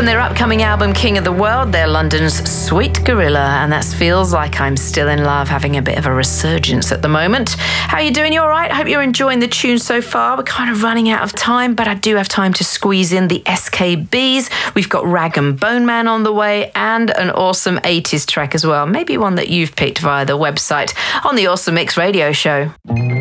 From their upcoming album King of the World, they're London's Sweet Gorilla, and that feels like I'm Still in Love, having a bit of a resurgence at the moment. How are you doing? You all right? I hope you're enjoying the tune so far. We're kind of running out of time, but I do have time to squeeze in the SKBs. We've got Rag and Bone Man on the way, and an awesome 80s track as well. Maybe one that you've picked via the website on the Awesome Mix Radio Show.